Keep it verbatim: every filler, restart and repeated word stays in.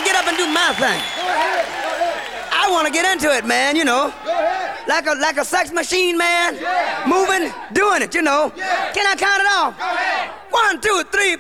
to get up and do my thing. I want to get into it, man, you know. Like a like a sex machine, man. Moving, doing it, you know. Can I count it off? One, two, three,